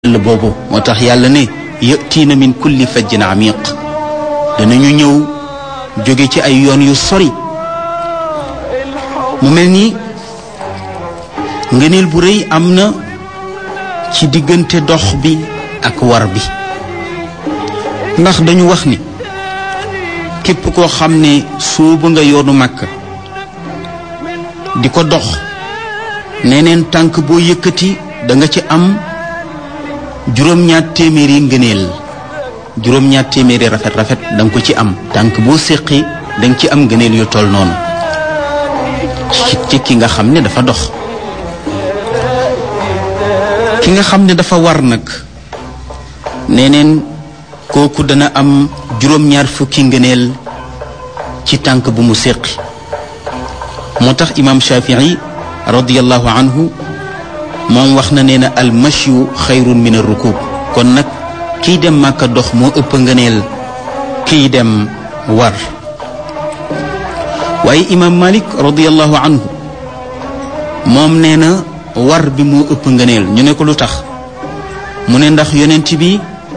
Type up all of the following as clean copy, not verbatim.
boobu moo tax yàlla ne yatiina min kulli fajjin amiq danañu ñëw jóge ci ay yoon yu sori mu mel ni ngëneel bu rëy am na ci diggante dox bi ak war bi ndax dañu wax ni képp koo xam ne soobu nga yoonu Makka di ko dox neneen tànk boo yëkkati da nga ci am juróom-ñaar téeméeri ngëneel juróom-ñaar téeméeri rafet da nga ko ci am tànk boo séqi da nga ci am ngëneel yu toll noonu ci ki nga xam ne dafa dox ki nga xam ne dafa war nag neneen kooku dana am juróom-ñaar fukki ngëneel ci tànk bu mu séqi moo tax imaam Shafii radiyallahu anhu moom wax na nee na al mashyu xayrun min ar rukub kon nag kiy dem Màkka dox moo ëpp ngëneel kiy dem war waaye imaam Malik radiyallahu anhu moom nee na war bi moo ëpp ngëneel ñu ne ko lu tax mu ne ndax yonent bi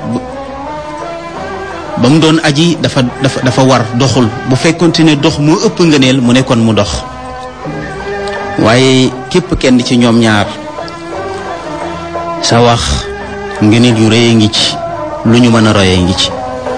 ba mu doon aji dafa war doxul bu fekkonte ne dox moo ëpp ngëneel mu ne kon mu dox waaye képp kenn ci ñoom ñaar sa wax ngëneel yu rëy ngi ci lu ñu mën a royee ngi ci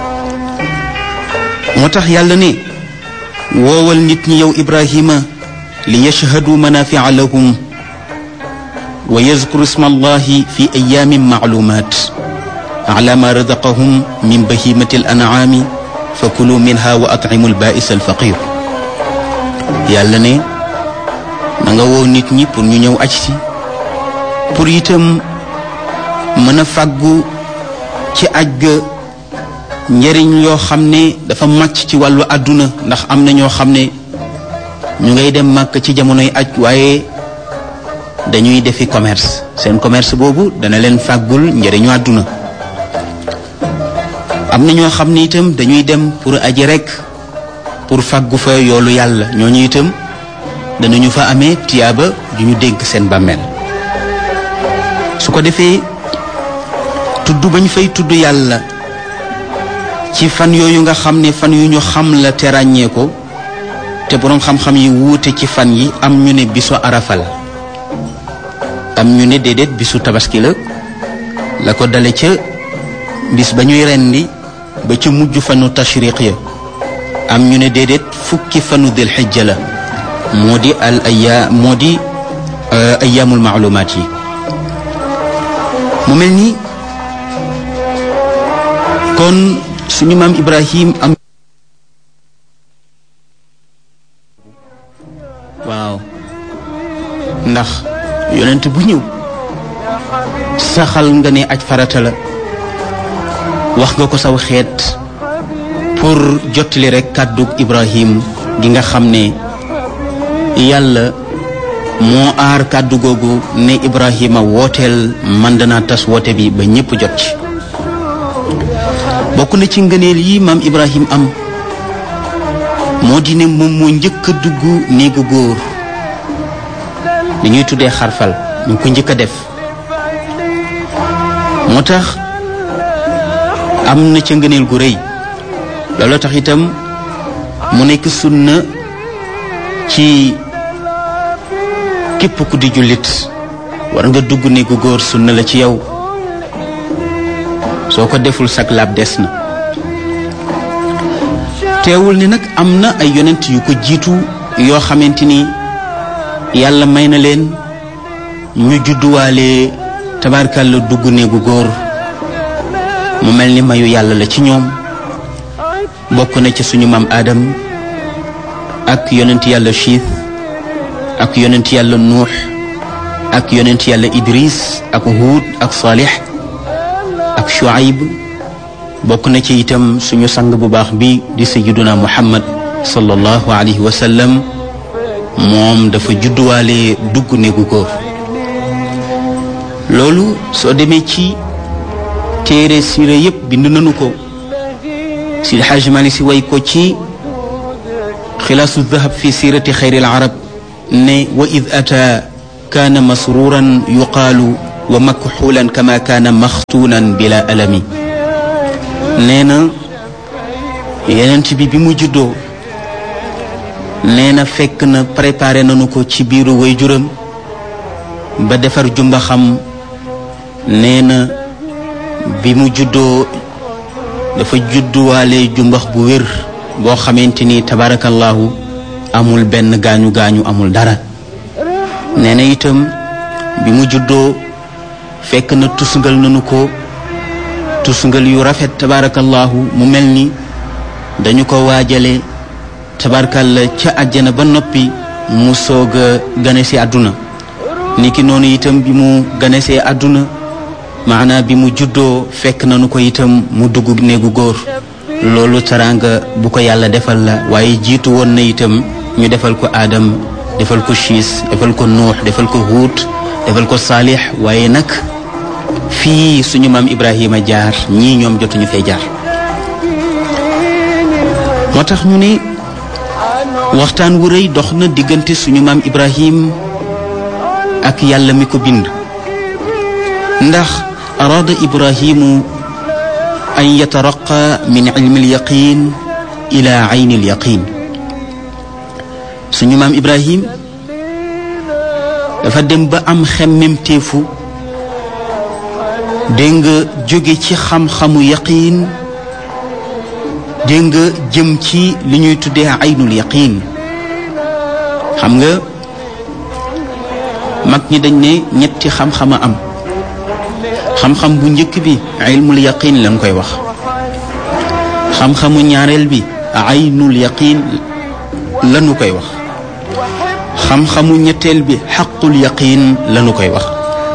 moo tax yàlla ne woowal nit ñi yow Ibrahima li yashhadu manafia lahum wa yazkuru isma allahi fi ayamin maalumat ala ma razaqahum min bahimati al an'ami fa kulu minha wa at'imu al ba'is al faqir yàlla ne na nga woo nit ñi pour ñu ñëw aj si pour itam mën a fàggu ci aj ga njëriñ yoo xam ne dafa màcc ci wàllu àdduna ndax am na ñoo xam ne ñu ngay dem màkk ci jamonoy aj waaye dañuy defi commerce seen commerce boobu dana leen fàggul njëriñu àdduna am na ñoo xam ne itam dañuy dem pour aji rekk pour fàggu fa yoolu yàlla ñooñu itam danañu fa amee tiyaaba ju ñu dégg seen bàmmeel su ko defee tudd bañ fay tudd yàlla ci fan yooyu nga xam ne fan yu ñu xam la te ràññee ko te boroom xam-xam yi wuute ci fan yi am ñu ne bisu arafa la am ñu ne déedéet bisu tabaski la ko dale ca bis ba ñuy rendi ba ca mujj fanu tashriq ya am ñu ne déedéet fukki fanu dil xijja la moo di ayaamul maalumaat yi mu mel ni kon suñu maam Ibrahim am waaw ndax yonent bu ñëw saxal nga ne aj farata la wax nga ko saw xeet pour jottali rekk kàddug Ibrahim gi nga xam ne yàlla moo aar kàddu googu ne Ibrahima wooteel man danaa tas woote bi ba ñépp jot ci bokk na ci ngëneel yi maam Ibrahim am moo di ne moom moo njëkk a dugg néegu góor li ñuy tuddee xarfal ñu ko njëkk a def moo tax am na ca ngëneel gu rëy looloo tax itam mu nekk sunna ci képp ku di jullit war nga dugg néegu góor sunna la ci yow soo ko deful sak laab des na teewul ni nag am na ay yonent yu ko jiitu yoo xamante ni yàlla may na leen ñu judduwaale tabaarkàlla dugg néegu góor mu mel ni mayu yàlla la ci ñoom bokk na ci suñu maam Adam ak yonent yàlla Chiis ak yonent yàlla Nuux ak yonent yàlla Idris ak Huud ak Saalix ak Shuayb bokk na ci itam suñu sang bu baax bi di sayyiduna Muhammad sallallahu alayhi wa sallam moom dafa judduwaale dugg néegu góor loolu soo demee ci téere siira yépp bind nañu ko Seydi Hajji Maalik Si way ko ci xilaasu dahab fi siirati xayril arab ne wa id ata kaana masruuran yuqaalu wa makxuulan kama kaana maxtuunan bila alami. nee na yonent bi mu juddoo nee na fekk na préparé nañu ko ci biiru waajuram ba defar jumba xam. nee na bi mu juddoo dafa judduwaale jumbax bu wér boo xamante ni tabarakallahu amul benn gaañu amul dara. nee na itam bi mu juddoo fekk na tusngal nañu ko tusngal yu rafet tabarakallahu mu mel ni dañu ko waajale tabarakalla ca àjjana ba noppi mu soog a gane si àdduna. niki noonu itam bi mu gane see àdduna maanaa bi mu juddoo fekk nañu ko itam mu dugg néegu góor. loolu teraanga bu ko yàlla defal la waaye jiitu woon na itam ñu defal ko Adam defal ko Siis defal ko Nuux defal ko Huud defal ko Saalix waaye nag fii suñu maam Ibrahima jaar ñii ñoom jotuñu fee jaar. moo tax ñu ne waxtaan wu rëy dox na diggante suñu maam Ibrahim ak yàlla mi ko bind. ndax araada Ibrahimu an yataraqa min ilmi alyaqin ila ayni alyaqin. suñu maam Ibrahim dafa dem ba am xemmemteefu dégg nga jóge ci xam-xamu yaqiin dégg nga jëm ci li ñuy tuddee aynul yaqiin. xam nga mag ñi dañ ne ñetti xam-xama am. xam-xam bu njëkk bi ilmul yaqiin lañ koy wax. xam-xamu ñaareel bi aynul yaqiin lañu koy wax. xam-xamu ñetteel bi xaqul yaqiin lañu koy wax.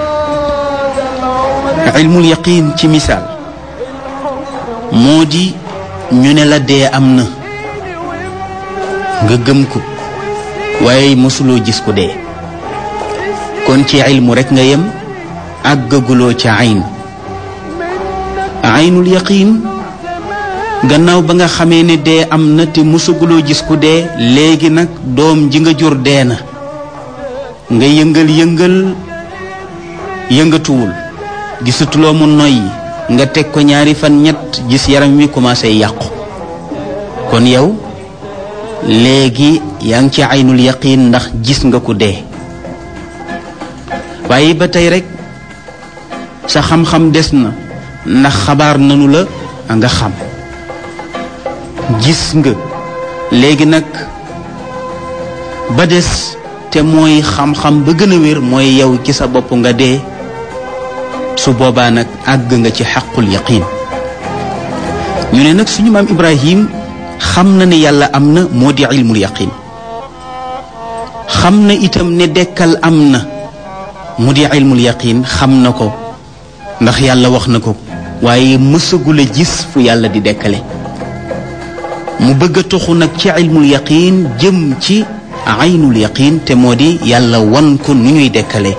ilmul yaqiin ci misaal moo di ñu ne la dee am na nga gëm ko waaye mosuloo gis ko dee kon ci ilmu rekk nga yem àggaguloo ca ayn. aynul yaqiin gannaaw ba nga xamee ne dee am na te mosaguloo gis ku dee léegi nag doom ji nga jur dee na nga yëngatuwul gisatuloo mu noyyi nga teg ko ñaari fan ñett gis yaram wi commencé yàqu kon yow léegi yaa ngi ci aynul yaqiin ndax gis nga ku dee. waaye ba tey rek sa xam-xam des na ndax xabaar nanu la nga xam gis nga léegi nag ba des te mooy xam-xam ba gën a wér mooy yow ci sa bopp nga dee. su boobaa nag àgg nga ci xaqul yaqiin. ñu ne nag suñu maam Ibrahim xam na ne yàlla am na moo di ilmul yaqiin. xam na itam ne dekkal am na mu di ilmul yaqiin xam na ko ndax yàlla wax na ko waaye mësagul a gis fu yàlla di dekkale. mu bëgg a toxu nag ci ilmul yaqiin jëm ci aynul yaqiin te moo di yàlla wan ko nu ñuy dekkale.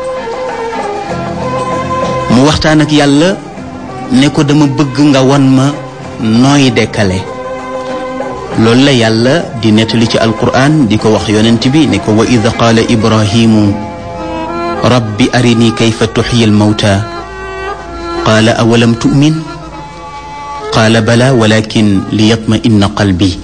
mu waxtaan ak yàlla ne ko dama bëgg nga wan ma nooy dekkale. loolu la yàlla di nettali ci alquran di ko wax yonent bi ne ko wa id qaala ibrahimu rabbi arini kayfa tuxyi almawta qaala awalam tu'min qaala bala walakin liyatma'inna qalbi.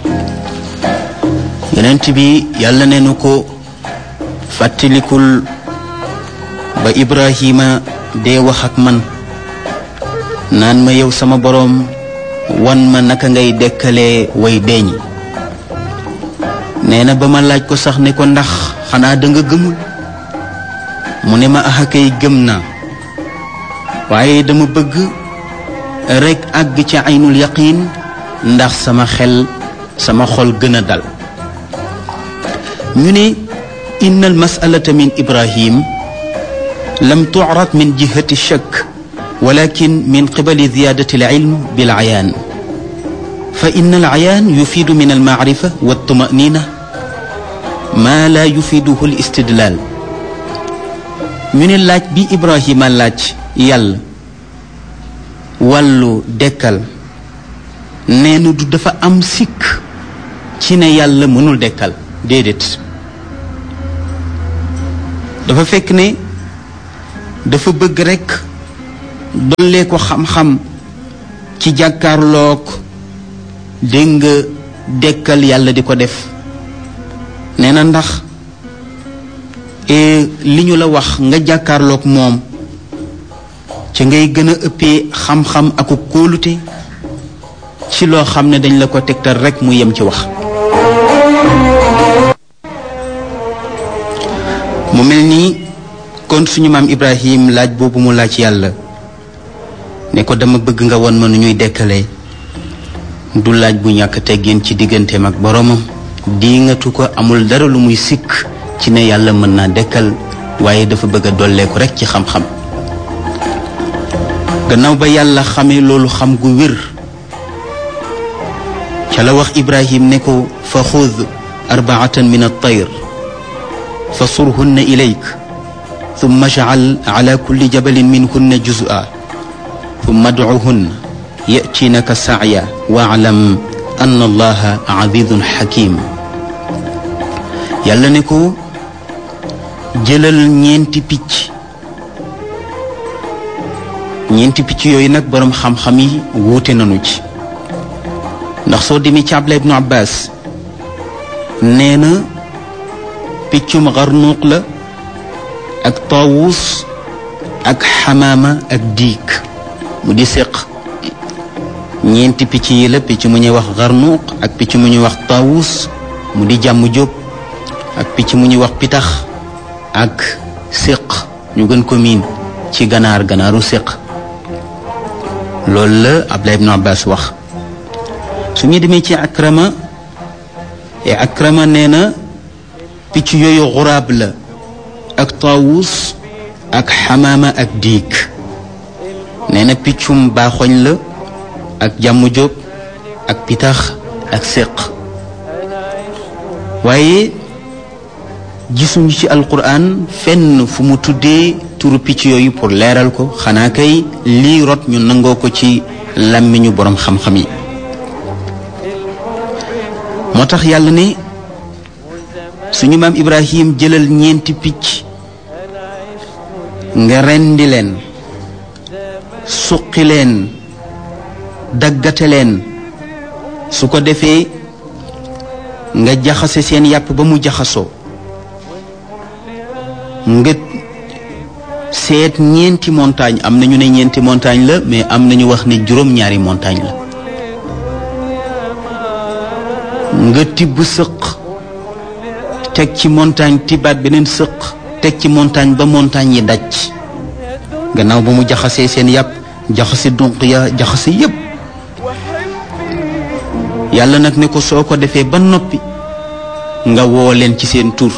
yonent bi yàlla ne nu ko fàttalikul ba Ibrahima dee wax ak man naan ma yow sama boroom wan ma naka ngay dekkalee way deeñ. nee na ba ma laaj ko sax ne ko ndax xanaa da nga gëmul mu ne ma axa kay gëm naa waaye dama bëgg rekk àgg ci aynul yaqiin ndax sama xel sama xol gën a dal. ñu ne inna al mas'alata min Ibrahim lam tu'rad min jihati shakk walakin min qibali ziyadati al-ilm bil-ayaan fa inna al-ayaan yufiidu min al-ma'rifa wat-tuma'niina maa laa yufiiduhu al-istidlaal. ñu ne laaj bi Ibrahima laaj yàlla wàllu dekkal nee na du dafa am sikk ci ne yàlla mënul dekkal déedéet dafa fekk ne dafa bëgg rekk dollee ko xam-xam ci jàkkaarloog dégg nga dekkal yàlla di ko def. nee na ndax li ñu la wax nga jàkkaarloog moom ci ngay gën a ëppee xam-xam ak kóolute ci loo xam ne dañ la ko tegtal rekk mu yem ci wax. mu mel nii kon suñu maam Ibrahim laaj boobu mu laaj yàlla ne ko dama bëgg nga won ma nu ñuy dekkalee du laaj bu ñàkk teggin ci digganteem ak boroomam. diingatu ko, amul dara lu muy sikk ci ne yàlla mën naa dekkal, waaye dafa bëgg a dolleeku rekk ci xam-xam. gannaaw ba yàlla xamee loolu xam gu wér ca la wax Ibrahim ne ko fa xud 4 min at-tayr fa surhunna ilayk thumma ij'al ala kulli jabalin minhunna juz'an thumma ad'uhunna ya'tinaka sa'ya wa'lam anna allaha 'azizun hakim. yàlla ne ko jëlal ñeenti picc yooyu nag boroom xam-xam yi wuute nañu ci, ndax soo demee ci Abdullah ibnu Abbas nee na piccum xarnuuq la ak taawus ak xamaama ak diig mu di séq. ñeenti picc yi la picc mu ñuy wax xarnuuq ak picc mu ñuy wax taawus mu di jàmm jóob ak picc mu ñuy wax pitax ak séq ñu gën ko miin ci ganaaru séq. loolu la Abdullah ibn Abbas wax. su ñu demee ci Akrama nee na picc yooyu xuraab la ak taawus ak xamaama ak diig. nee na piccum baaxoñ la ak jàmm jóob ak pitax ak séq. waaye gisuñu ci alquran fenn fu mu tuddee turu picc yooyu pour leeral ko, xanaa kay lii rot ñu nangoo ko ci làmmiñu boroom xam-xam yi. moo tax yàlla ne suñu maam Ibrahim jëlal ñeenti picc nga rendi leen, suqi leen, daggate leen, su ko defee nga jaxase seen yàpp ba mu jaxasoo, nga seet ñeenti montagne. am na ñu ne ñeenti montagne la, mais am na ñu wax ne juróom-ñaari montagne la. nga tibb sëq teg ci montagne, tibbaat beneen sëq teg ci montagne ba montagne yi daj. gannaaw ba mu jaxasee seen yàpp, jaxase dunq ya, jaxase yépp. yàlla nag ne ko soo ko defee ba noppi nga woo leen ci seen tur.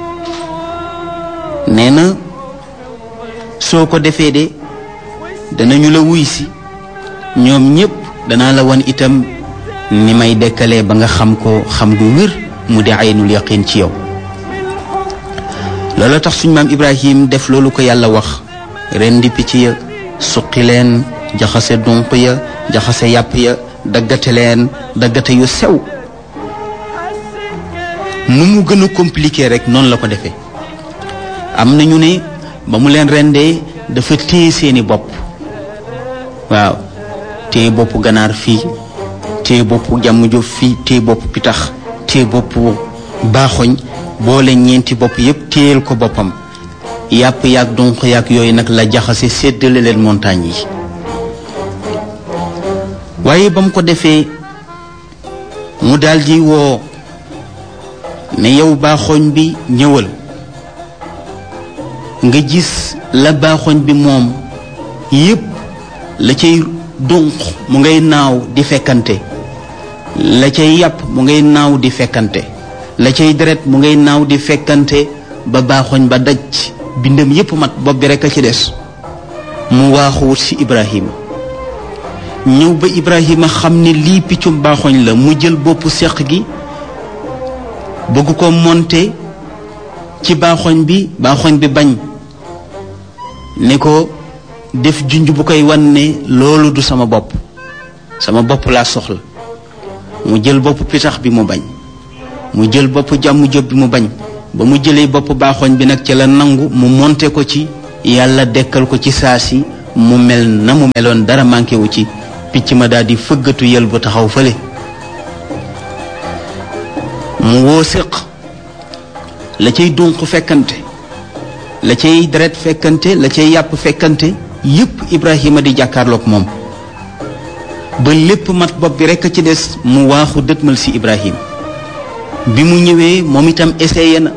nee na soo ko defee de danañu la wuy si ñoom ñépp. danaa la wan itam ni may dekkalee ba nga xam ko xam gu wér mu di aynul yaqin ci yow. loolu tax suñu maam Ibrahim def loolu ko yàlla wax, rendi picc ya, suqi leen, jaxase dunq ya, jaxase yàpp ya, daggate leen daggate yu sew. nu mu gën a compliqué rek noonu la ko defee. am na ñu ne ba mu leen rendee dafa téye seeni bopp. waaw, téye boppu ganaar fii, téye boppu jàmm jóob fii, téye boppu pitax, téye boppu baaxoñ, boole ñeenti bopp yépp téyel ko boppam. yàpp yaag dunq yaag yooyu nag la jaxase séddale leen montagne yi. waaye ba mu ko defee mu daldi woo ne yow baaxoñ bi ñëwal. nga gis la baaxoñ bi moom yépp la cay dunq mu ngay naaw di fekkante, la cay yàpp mu ngay naaw di fekkante, la cay deret mu ngay naaw di fekkante ba baaxoñ ba daj bindam yépp mat, bopp bi rekk a ci des. mu waaxuwut ci Ibrahima ñëw ba Ibrahima xam ne lii piccum baaxoñ la, mu jël boppu seq gi bëgg ko monter ci baaxoñ bi bañ ne ko def junj bu koy wan ne loolu du sama bopp laa soxla. mu jël boppu pitax bi mu bañ, mu jël boppu jàmm jóob bi mu bañ, ba mu jëlee boppu baaxoñ bi nag ca la nangu mu monter ko ci yàlla dekkal ko ci saasi mu mel na mu meloon dara manqué wu ci picc ma daal di fëggatu yël bu taxaw fële mu woo séq la cay dunq fekkante la cay deret fekkante la cay yàpp fekkante yépp Ibrahima di jàkkaarloog moom ba lépp mat bopp bi rekk a ci des mu waaxu dëtmal si Ibrahima bi mu ñëwee moom itam essayé na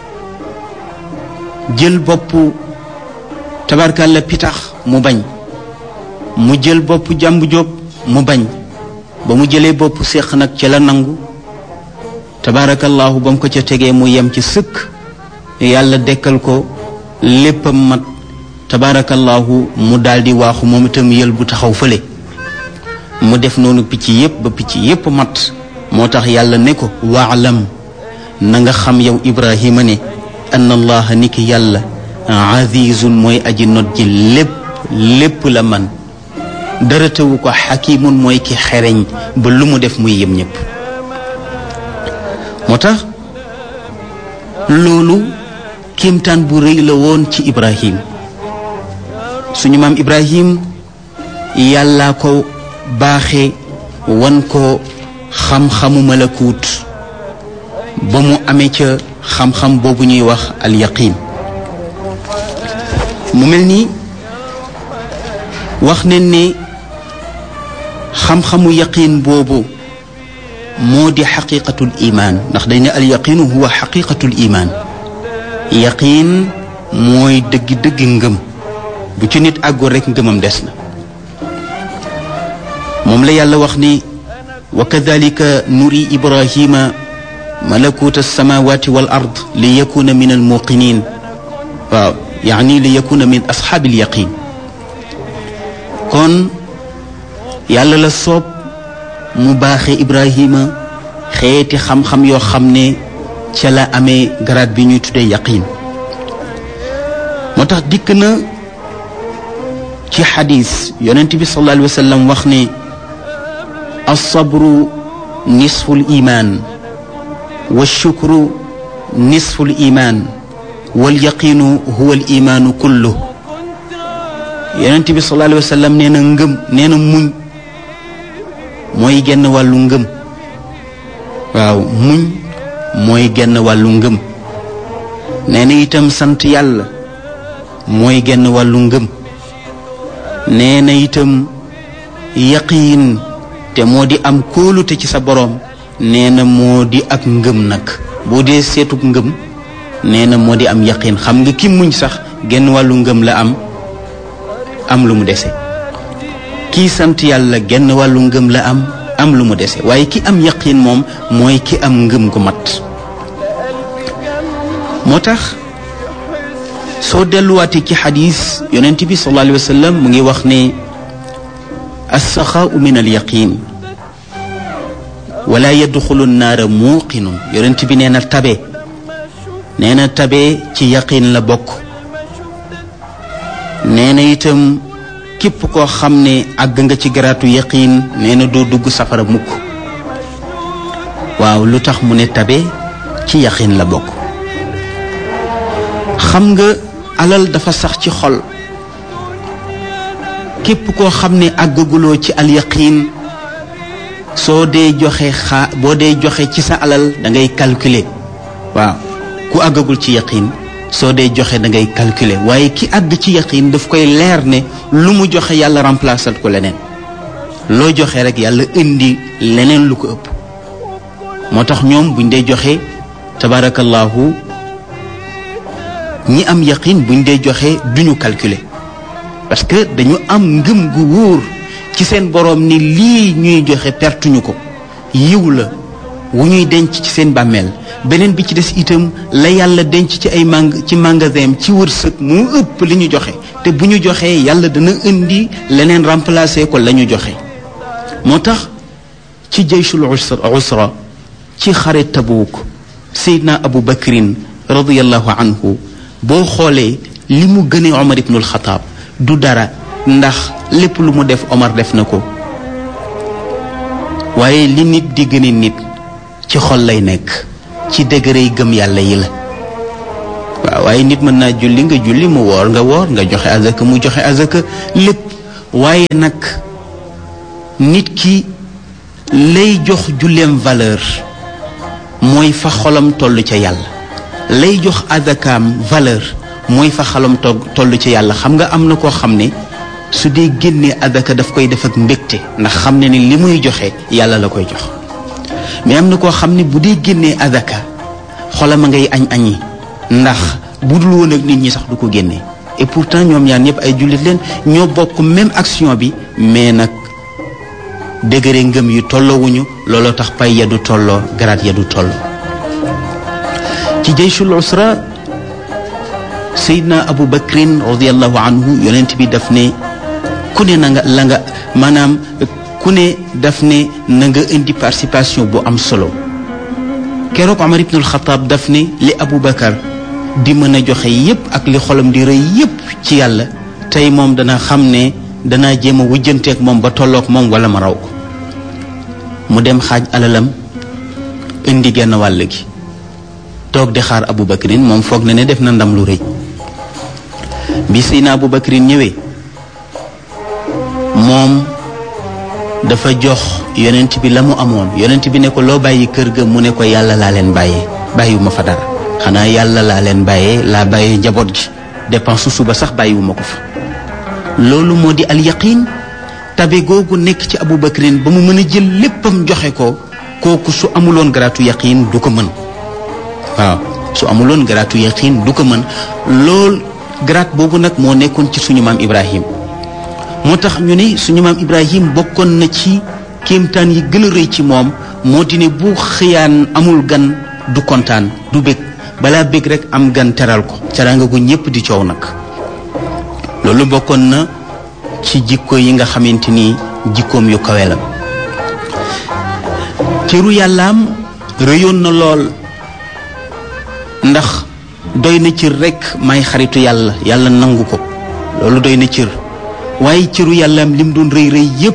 jël boppu tabarkalla pitax mu bañ mu jël boppu jàmbu jóob mu bañ ba mu jëlee boppu séq nag ca la nangu tabarakallahu ba mu ko ca tegee mu yem ci sëkk yàlla dekkal ko léppam mat tabarakallahu mu daldi waaxu moom itam yël bu taxaw fële mu def noonu picc yépp ba picc yépp mat moo tax yàlla ne ko waalam na nga xam yow Ibrahima ne anna allaha ni ki yàlla azizun mooy aji not ji lépp la man dara tewu ko xakimun mooy ki xereñ ba lu mu def muy yem ñépp moo tax loolu kéemtaan bu rëy la woon ci Ibrahim suñu maam Ibrahim yàllaa ko baaxe wan ko xam-xamu malakuut ba mu amee ca xam-xam boobu ñuy wax al yaqin mu mel ni wax nañ ne xam-xamu yaqin boobu moo di xaqiqatul imaan ndax dañ ne al yaqinu huwa xaqiqatul imaan yaqin mooy dëgg-dëgg ngëm bu ci nit àggoo rekk ngëmam des na moom la yàlla wax ni wa kadalika nuri ibrahima malakuta alsamawati wal ard li yakuna min almuqinin waaw yaani li yakuna min ashaabil yaqin kon yàlla la soob mu baaxe Ibrahima xeeti xam-xam yoo xam ne ca la amee garaat bi ñuy tuddee yaqin moo tax dikk na ci xadis yonent bi sallallahu alayhi wa sallam wax ne alsabru nisfu l iman walshukru nisfu l iman walyaqinu huwa l imaanu kullu yonent bi sallallahu alayhi wa sallam nee na ngëm nee na muñ mooy genn wàllu ngëm waaw muñ mooy genn wàllu ngëm nee na itam sant yàlla mooy genn wàllu ngëm nee na itam yaqiin te moo di am kóolute ci sa boroom nee na moo di ak ngëm nag boo dee seetug ngëm nee na moo di am yaqiin xam nga ki muñ sax genn wàllu ngëm la am lu mu dese kii sant yàlla genn wàllu ngëm la am lu mu dese waaye ki am yaqiin moom mooy ki am ngëm gu mat moo tax soo delluwaatee ci xadis yonent bi sallallahu alayhi wa sallam mu ngi wax ne alsaxaau min alyaqin wala yadxulu nnaara muuqinun yonent bi nee na tabe ci yaqin la bokk nee na itam képp koo xam ne àgg nga ci garaatu yaqin nee na doo dugg safara mukk waaw lu tax mu ne tabe ci yaqin la bokk xam nga alal dafa sax ci xol képp koo xam ne àggaguloo ci al yaqin soo dee joxe boo dee joxe ci sa alal da ngay calculer waaw ku àggagul ci yaqin soo dee joxe da ngay calculer waaye ki àgg ci yaqin daf koy leer ne lu mu joxe yàlla remplacer ko leneen loo joxe rek yàlla indi leneen lu ko ëpp moo tax ñoom buñ dee joxe tabarakallahu ñi am yaqin buñ dee joxe duñu calculer parce que dañu am ngëm gu wóor ci seen boroom ni lii ñuy joxe pertuñu ko yiw la wu ñuy denc ci seen bàmmeel beneen bi ci des itam la yàlla denc ci ay ci magasin ci wërsëg moo ëpp li ñu joxe te bu ñu joxee yàlla dana indi leneen remplacer ko la ñu joxe moo tax ci jayshul usra ci xare Tabuuk Seydina Abu Bakrin radiyallahu anhu boo xoolee li mu gënee Omar ibnul Xataab du dara ndax lépp lu mu def Omar def na ko waaye li nit di gëne nit ci xol lay nekk ci degré gëm yàlla yi la waaw waaye nit mën naa julli nga julli, mu woor nga woor, nga joxe azaka mu joxe azaka, lépp. waaye nag nit ki lay jox julleem valeur mooy fa xolam toll ca yàlla, lay jox azakaam valeur mooy fa xolam toll ca yàlla. xam nga am na koo xam ne su dee génnee azaka daf koy def ak mbégte, ndax xam ne ni li muy joxe yàlla la koy jox. mais am na koo xam ne bu dee génnee azaka xolam a ngay añi ndax bu dul woon ak nit ñi sax du ko génnee. et pourtant ñoom ñaar ñëpp ay jullit leen, ñoo bokk même action bi, mais nag degré ngëm yu tolloowuñu. looloo tax pay ya du tolloo, garaat ya du tolloo. ci jayshul usra Seydina Abu Bakrin radiallahu anhu, yonent bi daf ne ku ne na nga la nga maanaam ku ne daf ne na nga indi participation bu am solo. keroog Omar ibnul Xataab daf ne li Abu Bakar di mën a joxe yépp ak li xolam di rëy yépp ci yàlla, tey moom dana xam ne danaa jéem a wujjanteeg moom ba tolloog moom wala ma raw ko. mu dem xaaj alalam indi genn wàll gi toog di xaar Abu Bakrin, moom foog na ne def na ndam lu rëy. bi Seydina Abu Bakrin ñëwee moom dafa jox yonent bi la mu amoon. yonent bi ne ko loo bàyyi kër ga, mu ne ko yàlla laa leen bàyyee, bàyyiwuma fa dara, xanaa yàlla laa leen bàyyee, laa bàyyee njaboot gi, dépense suba sax bàyyiwuma ko fa. loolu moo di al yaqin. tabe googu nekk ci Abu Bakrin ba mu mën a jël léppam joxe ko, kooku su amuloon garaatu yaqin du ko mën. waaw su amuloon garaatu yaqin du ko mën. lool garaat boobu nag moo nekkoon ci suñu maam Ibrahim. moo tax ñu ne suñu maam Ibrahim bokkoon na ci kéemtaan yi gën a rëy ci moom, moo di ne bu xëyaan amul gan du kontaan, du bég, balaa bég rek am gan teral ko, teraanga gu ñépp di coow nag. loolu bokkoon na ci jikko yi nga xamante ni jikkoom yu kawe la. cëru yàllaam rëyoon na lool, ndax doy na cër rekk may xaritu yàlla, yàlla nangu ko, loolu doy na cër. waaye cëru yàllaam lim doon rëy rëy yépp,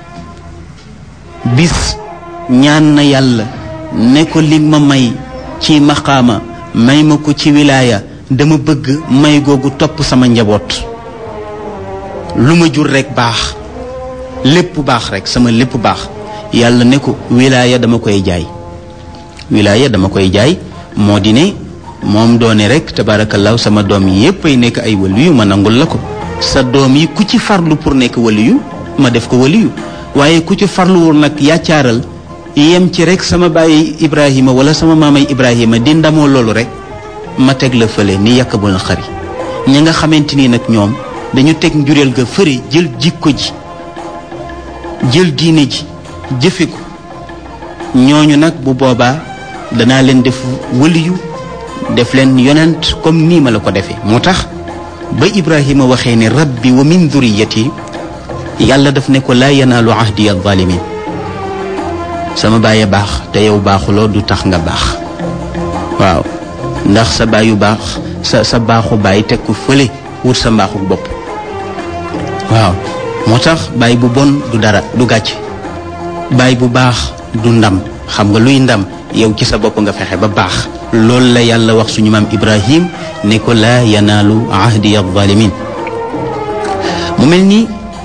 bis ñaan na yàlla ne ko li ma may ci maqaama may ma ko ci wilaaya, dama bëgg may googu topp sama njaboot. lu ma jur rekk baax, lépp baax rekk, sama lépp baax. yàlla ne ko wilaaya dama koy jaay, wilaaya dama koy jaay. moo di ne moom doone rekk tabaarakallaahu sama doom yépp ay nekk ay waliyu, ma nangul la ko. sa doom yi ku ci farlu pour nekk waliyu ma def ko waliyu, waaye ku ci farluwul nag yàccaaral yem ci rekk sama bàyyi Ibrahima wala sama maamay Ibrahima di ndamoo loolu rekk, ma teg la fële ni yàq bu na xari. ñi nga xamante ni nag ñoom dañu teg njureel ga fëre, jël jikko ji, jël diine ji jëfe ko, ñooñu nag bu boobaa danaa leen def waliyu, def leen yonent comme nii ma la ko defee. moo tax ba Ibrahima waxee ne rabbi wa min duriyati, yàlla daf ne ko laa yanaalu ahdi az-zalimin. sama baay baax te yow baaxuloo du tax nga baax. waaw ndax sa baayu baax sa baaxu baay teg ko fële wut sa mbaaxu bopp. waaw moo tax baay bu bon du dara, du gàcce. baay bu baax du ndam. xam nga luy ndam? yow ci sa bopp nga fexe ba baax. loolu la yàlla wax suñu maam Ibrahim ne ko laa yanaalu ahdi az-zalimin. mu mel ni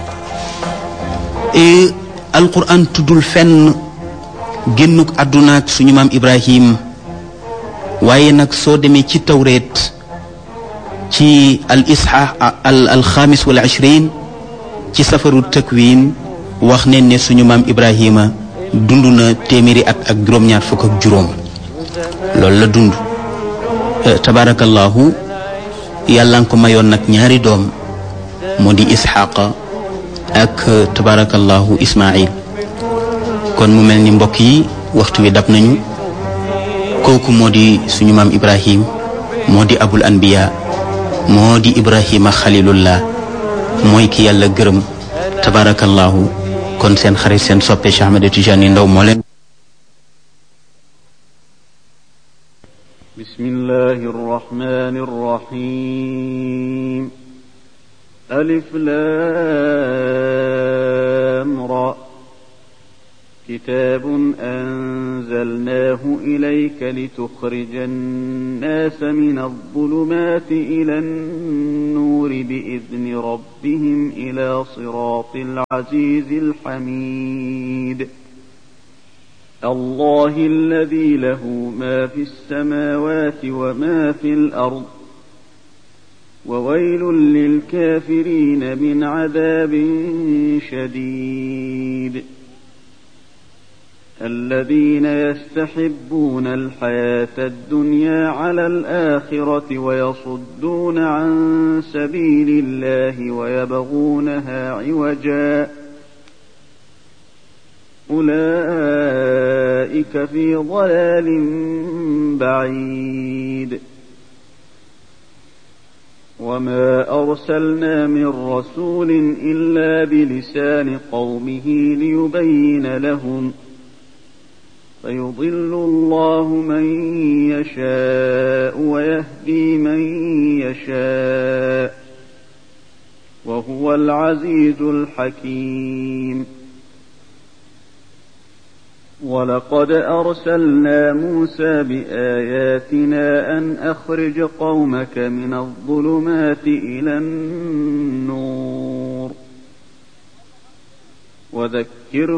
alquran tuddul fenn génnuk àdduna ak suñu maam Ibrahim, waaye nag soo demee ci tawreet ci al isha al xaamis wal ishrin ci safaru takwin wax ne ne suñu maam Ibrahima dund na téeméeri at ak juróom-ñaar fukk ak juróom. loolu la dund. tabarakallahu yàlla nga ko mayoon nag ñaari doom, moo di Isxaaqa ak tabarakallahu Ismaayil. kon mu mel ni mbokk yi waxtu wi dab nañu. kooku moo di suñu maam Ibrahim, moo di abul anbiya, moo di Ibrahima xalilullah, mooy ki yàlla gërëm tabarakallahu. kon seen xarit seen soppe Cheikh Ahmed Tidiane Ndao moo leen. bismillahi rrahmani rrahim. alif lam ra. كتاب أنزلناه أرسلناه إليك لتخرج الناس من الظلمات إلى النور بإذن ربهم إلى صراط العزيز الحميد الله الذي له ما في السماوات وما في الأرض وويل للكافرين من عذاب شديد الذين يستحبون الحياة الدنيا على الآخرة ويصدون عن سبيل الله ويبغونها عوجا أولئك في ضلال بعيد وما أرسلنا من رسول إلا بلسان قومه ليبين لهم فيضل الله من يشاء ويهدي من يشاء وهو العزيز الحكيم ولقد أرسلنا موسى بآياتنا أن أخرج قومك من الظلمات إلى النور وذكر